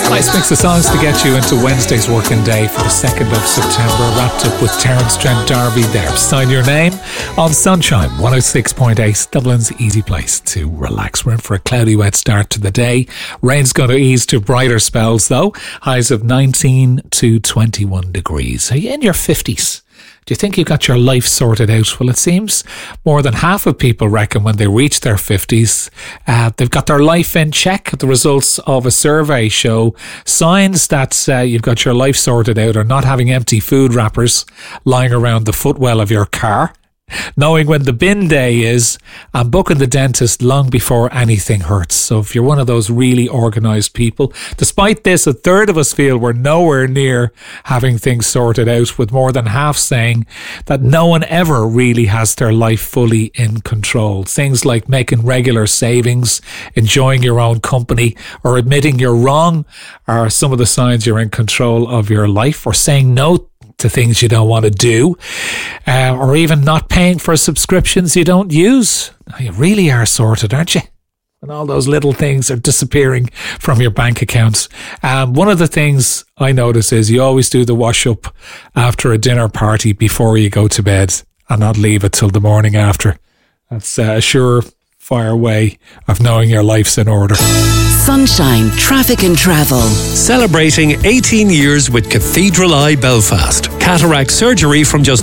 Nice mix of songs to get you into Wednesday's working day for the 2nd of September. Wrapped up with Terence Trent D'Arby there. Sign your name on Sunshine 106.8, Dublin's easy place to relax. We're in for a cloudy, wet start to the day. Rain's going to ease to brighter spells though. Highs of 19 to 21 degrees. Are you in your 50s? Do you think you got your life sorted out? Well, it seems more than half of people reckon when they reach their 50s, they've got their life in check. The results of a survey show signs that you've got your life sorted out are not having empty food wrappers lying around the footwell of your car, knowing when the bin day is, and booking the dentist long before anything hurts. So if you're one of those really organised people, despite this, a third of us feel we're nowhere near having things sorted out, with more than half saying that no one ever really has their life fully in control. Things like making regular savings, enjoying your own company, or admitting you're wrong are some of the signs you're in control of your life, or saying no to things you don't want to do, or even not paying for subscriptions you don't use. You really are sorted, aren't you? And all those little things are disappearing from your bank accounts. One of the things I notice is you always do the wash up after a dinner party before you go to bed and not leave it till the morning after. That's a surefire way of knowing your life's in order. Sunshine Traffic and Travel. Celebrating 18 years with Cathedral Eye Belfast. Cataract surgery from just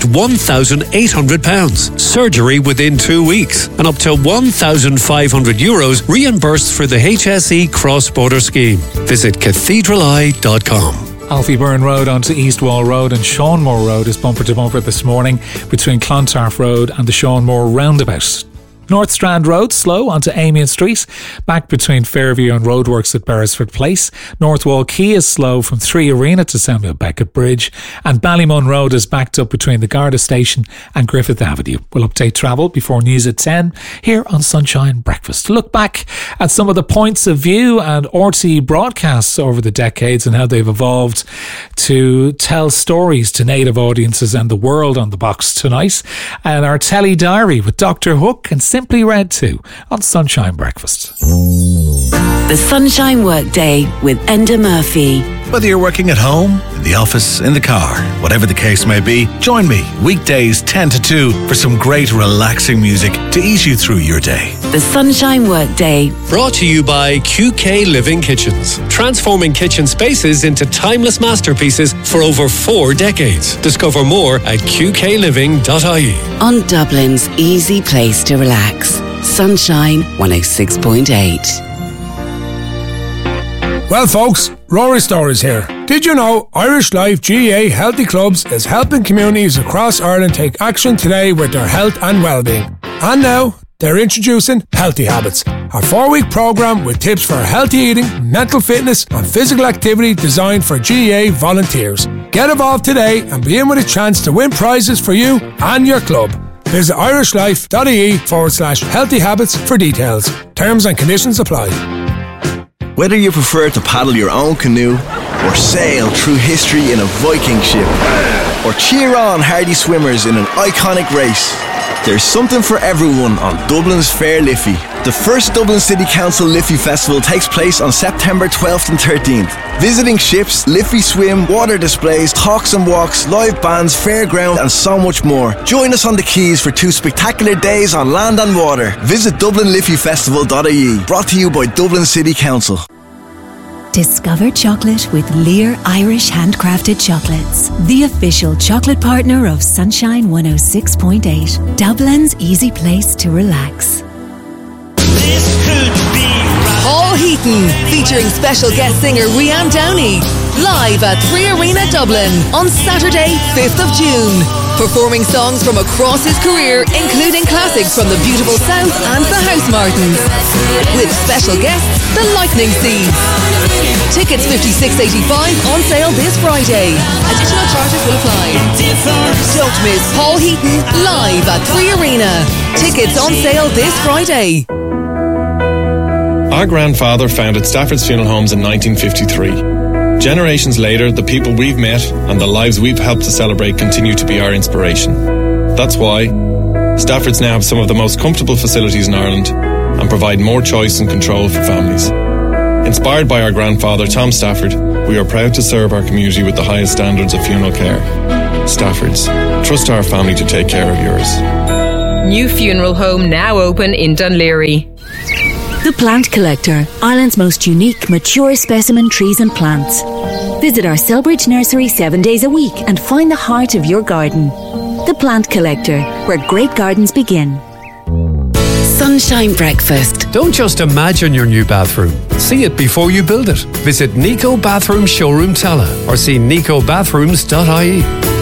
£1,800. Surgery within 2 weeks. And up to €1,500 reimbursed for the HSE cross-border scheme. Visit cathedraleye.com. Alfie Byrne Road onto East Wall Road and Seanmore Road is bumper to bumper this morning between Clontarf Road and the Seanmore roundabout. North Strand Road slow onto Amiens Street, back between Fairview and Roadworks at Beresford Place. North Wall Quay is slow from 3 Arena to Samuel Beckett Bridge, and Ballymun Road is backed up between the Garda Station and Griffith Avenue. We'll update travel before news at 10 here on Sunshine Breakfast. To look back at some of the points of view and RTÉ broadcasts over the decades and how they've evolved to tell stories to native audiences and the world on the box tonight, and our telly diary with Dr. Hook and Simply Red 2 on Sunshine Breakfast. The Sunshine Workday with Enda Murphy. Whether you're working at home, in the office, in the car, whatever the case may be, join me weekdays 10 to 2 for some great relaxing music to ease you through your day. The Sunshine Workday. Brought to you by QK Living Kitchens. Transforming kitchen spaces into timeless masterpieces for over 4 decades. Discover more at qkliving.ie. On Dublin's easy place to relax. Sunshine 106.8. Well folks, Rory Stories here. Did you know Irish Life GAA Healthy Clubs is helping communities across Ireland take action today with their health and well-being? And now, they're introducing Healthy Habits, a 4-week programme with tips for healthy eating, mental fitness and physical activity designed for GAA volunteers. Get involved today and be in with a chance to win prizes for you and your club. Visit irishlife.ie/healthy habits for details. Terms and conditions apply. Whether you prefer to paddle your own canoe or sail through history in a Viking ship or cheer on hardy swimmers in an iconic race, there's something for everyone on Dublin's Fair Liffey. The first Dublin City Council Liffey Festival takes place on September 12th and 13th. Visiting ships, Liffey swim, water displays, talks and walks, live bands, fairground and so much more. Join us on the quays for 2 spectacular days on land and water. Visit DublinLiffeyFestival.ie. Brought to you by Dublin City Council. Discover chocolate with Lear Irish Handcrafted Chocolates, the official chocolate partner of Sunshine 106.8, Dublin's easy place to relax. Paul Heaton, featuring special guest singer Rianne Downey, live at 3 Arena Dublin on Saturday, 5th of June. Performing songs from across his career, including classics from the beautiful South and the Housemartins. With special guests, the Lightning Seeds. Tickets $56.85 on sale this Friday. Additional charges will apply. Don't miss Paul Heaton live at 3 Arena. Tickets on sale this Friday. Our grandfather founded Stafford's Funeral Homes in 1953. Generations later, the people we've met and the lives we've helped to celebrate continue to be our inspiration. That's why Stafford's now have some of the most comfortable facilities in Ireland and provide more choice and control for families. Inspired by our grandfather, Tom Stafford, we are proud to serve our community with the highest standards of funeral care. Staffords, trust our family to take care of yours. New funeral home now open in Dunleary. The Plant Collector, Ireland's most unique, mature specimen trees and plants. Visit our Selbridge nursery 7 days a week and find the heart of your garden. The Plant Collector, where great gardens begin. Sunshine Breakfast. Don't just imagine your new bathroom. See it before you build it. Visit Nico Bathroom Showroom Tala or see nicobathrooms.ie.